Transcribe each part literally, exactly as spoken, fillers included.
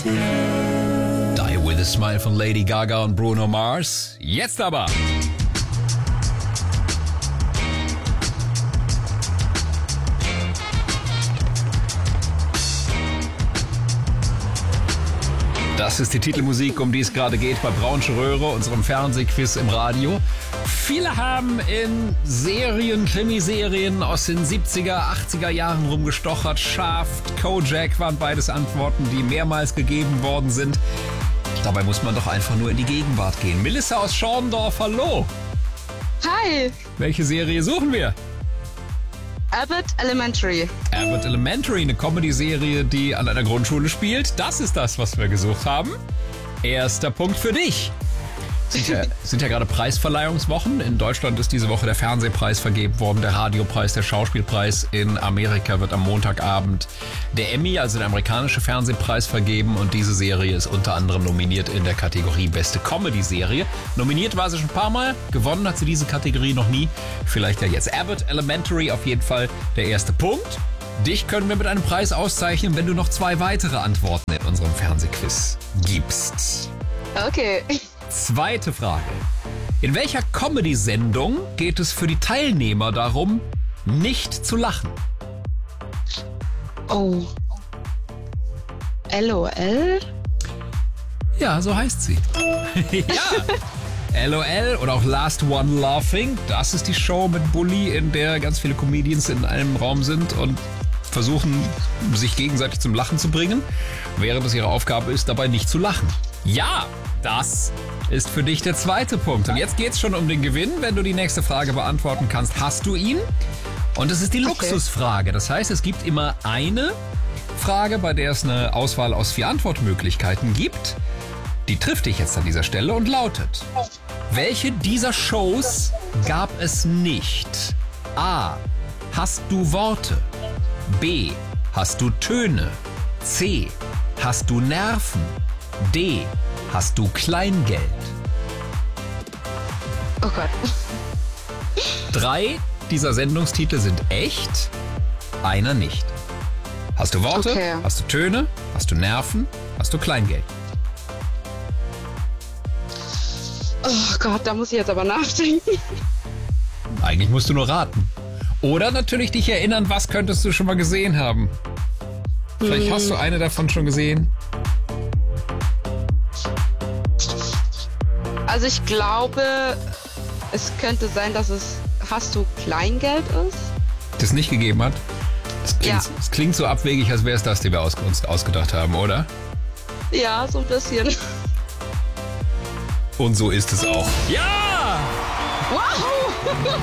Die With a Smile von Lady Gaga und Bruno Mars. Jetzt aber. Das ist die Titelmusik, um die es gerade geht bei Braunsche Röhre, unserem Fernsehquiz im Radio. Viele haben in Serien, Krimiserien aus den siebziger, achtziger Jahren rumgestochert. Shaft, Kojak waren beides Antworten, die mehrmals gegeben worden sind. Dabei muss man doch einfach nur in die Gegenwart gehen. Melissa aus Schorndorf, hallo. Hi. Welche Serie suchen wir? Abbott Elementary. Abbott Elementary, eine Comedy-Serie, die an einer Grundschule spielt. Das ist das, was wir gesucht haben. Erster Punkt für dich. Sind ja, sind ja gerade Preisverleihungswochen. In Deutschland ist diese Woche der Fernsehpreis vergeben worden, der Radiopreis, der Schauspielpreis. In Amerika wird am Montagabend der Emmy, also der amerikanische Fernsehpreis, vergeben. Und diese Serie ist unter anderem nominiert in der Kategorie Beste Comedy-Serie. Nominiert war sie schon ein paar Mal, gewonnen hat sie diese Kategorie noch nie. Vielleicht ja jetzt. Abbott Elementary auf jeden Fall der erste Punkt. Dich können wir mit einem Preis auszeichnen, wenn du noch zwei weitere Antworten in unserem Fernsehquiz gibst. Okay. Zweite Frage. In welcher Comedy-Sendung geht es für die Teilnehmer darum, nicht zu lachen? Oh. L O L? Ja, so heißt sie. Ja. L O L oder auch Last One Laughing. Das ist die Show mit Bully, in der ganz viele Comedians in einem Raum sind und versuchen, sich gegenseitig zum Lachen zu bringen, während es ihre Aufgabe ist, dabei nicht zu lachen. Ja, das ist für dich der zweite Punkt. Und jetzt geht's schon um den Gewinn. Wenn du die nächste Frage beantworten kannst, hast du ihn. Und es ist die Okay. Luxusfrage. Das heißt, es gibt immer eine Frage, bei der es eine Auswahl aus vier Antwortmöglichkeiten gibt. Die trifft dich jetzt an dieser Stelle und lautet: Welche dieser Shows gab es nicht? A. Hast du Worte? B. Hast du Töne? C. Hast du Nerven? D. Hast du Kleingeld? Oh Gott. Drei dieser Sendungstitel sind echt, einer nicht. Hast du Worte? Okay. Hast du Töne? Hast du Nerven? Hast du Kleingeld? Oh Gott, da muss ich jetzt aber nachdenken. Eigentlich musst du nur raten. Oder natürlich dich erinnern, was könntest du schon mal gesehen haben. Vielleicht Hm. hast du eine davon schon gesehen. Also ich glaube, es könnte sein, dass es Hast du Kleingeld ist? Das nicht gegeben hat. Das klingt, Ja. das klingt so abwegig, als wäre es das, die wir aus, uns ausgedacht haben, oder? Ja, so ein bisschen. Und so ist es auch. Ja! Wow!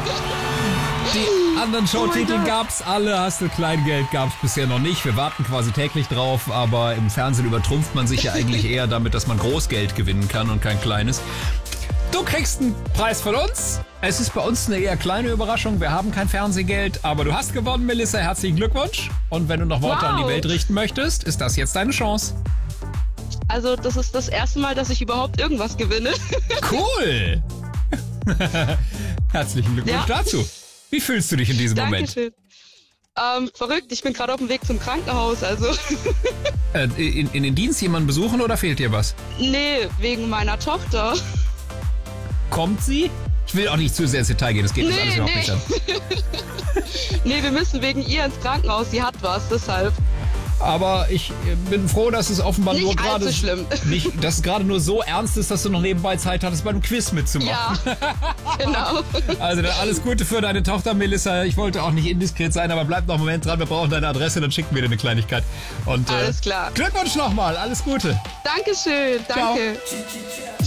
Die anderen Showtitel Oh mein Gott. gab's alle, Hast du Kleingeld gab's bisher noch nicht. Wir warten quasi täglich drauf, aber im Fernsehen übertrumpft man sich ja eigentlich eher damit, dass man Großgeld gewinnen kann und kein kleines. Du kriegst einen Preis von uns. Es ist bei uns eine eher kleine Überraschung. Wir haben kein Fernsehgeld, aber du hast gewonnen, Melissa. Herzlichen Glückwunsch. Und wenn du noch Worte Wow. an die Welt richten möchtest, ist das jetzt deine Chance. Also das ist das erste Mal, dass ich überhaupt irgendwas gewinne. Cool. Herzlichen Glückwunsch Ja. dazu. Wie fühlst du dich in diesem Moment? Dankeschön. Ähm, verrückt, ich bin gerade auf dem Weg zum Krankenhaus, also Äh, in, in den Dienst jemanden besuchen oder fehlt dir was? nee, wegen meiner Tochter. Kommt sie? Ich will auch nicht zu sehr ins Detail gehen, das geht uns Nee, alles überhaupt nee. nicht an. Nee, wir müssen wegen ihr ins Krankenhaus, sie hat was, deshalb. Aber ich äh, bin froh, dass es offenbar Nicht nur gerade allzu schlimm. nicht, dass es gerade nur so ernst ist, dass du noch nebenbei Zeit hattest, beim Quiz mitzumachen. Ja, genau. Also dann alles Gute für deine Tochter, Melissa. Ich wollte auch nicht indiskret sein, aber bleib noch einen Moment dran. Wir brauchen deine Adresse, dann schicken wir dir eine Kleinigkeit. Und, äh, Alles klar. Glückwunsch nochmal, alles Gute. Dankeschön, danke.